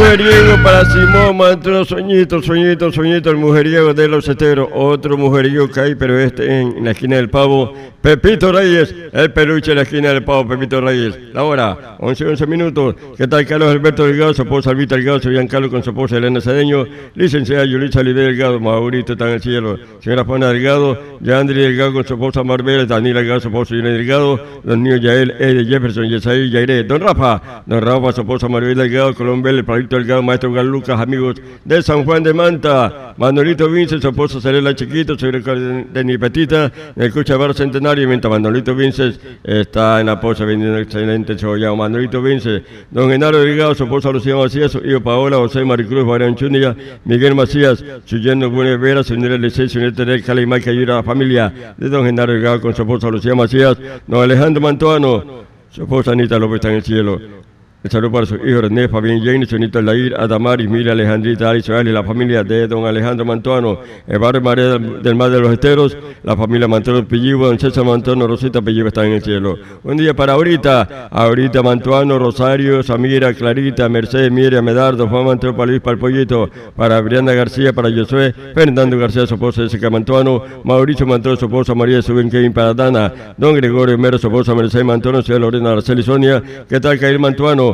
mujeriego para Simón Mantuano, Soñito, Soñito, Soñito, el mujeriego de los esteros. Otro mujeriego que hay, pero este en la esquina del Pavo. Pepito Reyes, el peluche en la esquina del Pavo, Pepito Reyes. La hora, 11 minutos. ¿Qué tal Carlos Alberto Delgado, su esposa Alvita Delgado, Giancarlo con su esposa Elena Cedeño, licenciada Yulisa Olivera Delgado, Maurito está en el cielo, señora Juana Delgado, Yandri Delgado con su esposa Marbella, Daniela Delgado, su esposa Irene Delgado, los niños Yael, Ede, Jefferson, Yesaí, Yairé, Don Rafa, su esposa Marbella Delgado, Colombia, el Palito Delgado, Maestro Gal Lucas, amigos de San Juan de Manta, Manolito Vince, su esposa Cerela Chiquito, soy de Nipetita, en el Cuchabar Centenario, mientras Manolito Vince está en la posa vendiendo excelente cebollado. Manolito Vince, don Genaro Delgado, su esposa Lucía Macías, su hijo Paola, José Maricruz, Marian Chúñiga, Miguel Macías, su yerno Buenos Vera, señor Licey, señor Terel Calimay, que ayuda a la familia de don Genaro Delgado con su esposa Lucía Macías, don Alejandro Mantuano, su esposa Anita López está en el cielo. El saludo para sus hijos René, Fabián Jane, Sonito Lair, Adamaris, Mira, Alejandrita, Alice, y la familia de don Alejandro Mantuano, el barrio María del Mar de los Esteros, la familia Mantuano Pillivo, don César Mantuano, Rosita Pillivo están en el cielo. Un día para ahorita Mantuano, Rosario, Samira, Clarita, Mercedes, Miriam, Medardo, Juan Mantuano, para Luis, para el Pollito, para Brianda García, para Josué, Fernando García, su esposa Jessica Mantuano, Mauricio Mantuano, su esposa María Suben Kevin, para Dana, don Gregorio Mero, su esposa Mercedes Mantuano, señora Lorena Araceli Sonia, ¿qué tal Cair Mantuano?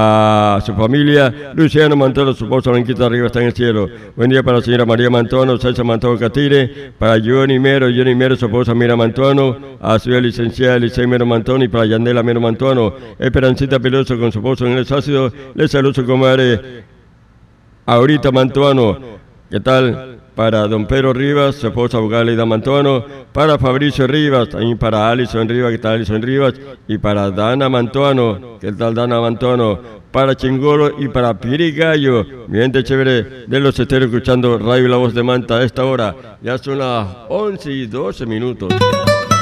A su familia, Luciano Mantuano, su esposa Blanquita Arriba está en el cielo. Buen día para la señora María Mantuano, César Mantuano Catire, para Johnny Mero, su esposa Mira Mantuano, a su licenciada Licey Mero Mantuano y para Yandela Mero Mantuano, Esperancita Peloso con su esposo en el ácido, le saludo su comadre ahorita Mantuano, ¿qué tal? Para don Pedro Rivas, su esposa Bugalida Mantuano, para Fabricio Rivas, también para Alison Rivas, ¿qué tal Alison Rivas? Y para Dana Mantuano, ¿qué tal Dana Mantuano? Para Chingolo y para Pirigallo, mi gente chévere de los esteros escuchando Radio La Voz de Manta a esta hora. Ya son las 11:12 minutos.